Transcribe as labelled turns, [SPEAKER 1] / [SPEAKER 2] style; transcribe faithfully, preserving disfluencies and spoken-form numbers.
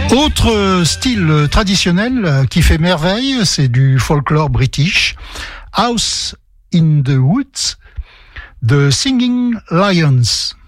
[SPEAKER 1] Autre style traditionnel qui fait merveille, c'est du folklore british. House in the Woods, The Singing Lions.